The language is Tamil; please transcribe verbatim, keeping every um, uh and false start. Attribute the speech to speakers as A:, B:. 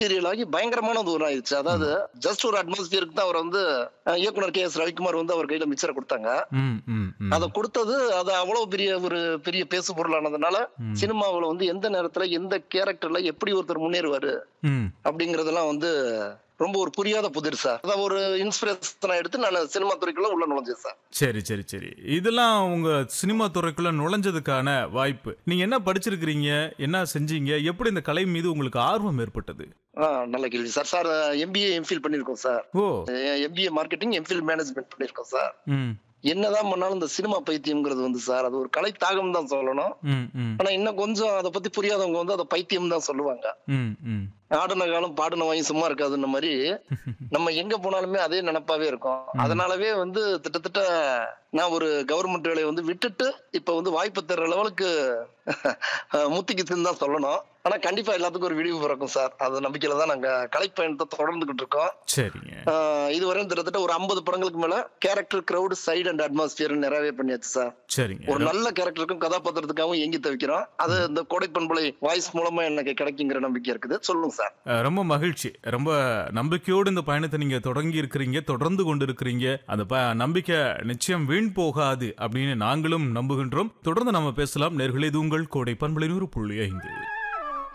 A: சீரியல் ஆகி பயங்கரமான தூரம் ஆயிடுச்சு. அதாவது
B: ம்.
A: ஜஸ்ட் ஒரு அட்மாஸ்பியருக்கு தான் அவர் வந்து அ இயக்குனர் கே எஸ் ரவிக்குமார் வந்து அவர் கையில மிக்சர குடுத்தாங்க.
B: ம், ம், ம்.
A: அத குடுத்தது அது அவ்வளவு பெரிய ஒரு பெரிய பேசு பொருளானதுனால,
B: ம்.
A: சினிமாவுல வந்து எந்த நேரத்துல, எந்த கேரக்டர்ல எப்படி ஒருத்தர் முன்னேறுவாரு
B: ம்.
A: அப்படிங்கிறதெல்லாம் வந்து ரொம்ப ஒரு புரியாத புதிர் சார். அத ஒரு இன்ஸ்பிரேஷனா எடுத்து நானு சினிமா துறைக்குள்ள உள்ள நுழைஞ்சேன் சார்.
B: சரி, சரி, சரி. இதெல்லாம் உங்க சினிமா துறைக்குள்ள நுழைஞ்சதுக்கான வாய்ப்பு. நீங்க என்ன படிச்சிருக்கிறீங்க? என்ன செஞ்சீங்க? எப்படி இந்த கலை மீது உங்களுக்கு ஆர்வம் ஏற்பட்டது?
A: ஆ நல்ல கேள்வி சார். சார் எம்பிஏ, எம்ஃபில் பண்ணியிருக்கோம் சார்.
B: ஓ!
A: எம்பிஏ மார்க்கெட்டிங், எம்ஃபில் மேனேஜ்மென்ட் பண்ணியிருக்கோம் சார்.
B: ம்.
A: என்னதான் பண்ணாலும் இந்த சினிமா பைத்தியம்ங்கிறது வந்து சார், அது ஒரு கலை தாகம் தான் சொல்லணும்.
B: ம், ம்.
A: ஆனா இன்னும் கொஞ்சம் அத பத்தி புரியாதவங்க வந்து அத பைத்தியம் தான் சொல்லுவாங்க.
B: ம், ம்.
A: ஆடுன காலம் பாடுன வாயும் சும்மா இருக்காதுன்ன மாரி, நம்ம எங்க போனாலுமே அதே நெனப்பாவே இருக்கும்.
B: ம்.
A: அதனாலவே வந்து கிட்டத்தட்ட நான் ஒரு கவர்மெண்ட் வேலைய வந்து விட்டுட்டு, இப்ப வந்து வாய்ப்பு தர்ற லெவலுக்கு முத்திக்கிச்சுன்னு தான் சொல்லணும். ஆனா கண்டிப்பா எல்லாத்துக்கும் ஒரு விடிவு பிறக்கும் சார். அந்த நம்பிக்கையில தான் நாங்க கலைப்பயணத்த தொடர்ந்துகிட்டு இருக்கோம்.
B: சரிங்க.
A: ஆ இதுவரையும் கிட்டத்தட்ட ஒரு ஐம்பது படங்களுக்கு மேல character, crowd, side and atmosphere நிறையவே பண்ணியாச்சு சார்.
B: சரிங்க.
A: ஒரு நல்ல கேரக்டருக்கும் கதாபாத்திரத்துக்காகவும் ஏங்கி தவிக்கிறோம். அது இந்த கோடை பண்பலை வாய்ஸ் மூலமா எனக்கு கிடைக்குங்கிற நம்பிக்கை இருக்குது. சொல்லுங்க சார்.
B: அ ரொம்ப மகிழ்ச்சி. ரொம்ப நம்பிக்கையோடு இந்த பயணத்த நீங்க தொடங்கி இருக்கிறீங்க. தொடர்ந்து கொண்டு இருக்கிறீங்க. அந்த ப நம்பிக்கை நிச்சயம் வீண் போகாது அப்படின்னு நாங்களும் நம்புகின்றோம். தொடர்ந்து நாம பேசலாம். நேயர்களே, இது உங்கள் கோடை பண்பலை நூறு புள்ளி ஐந்து.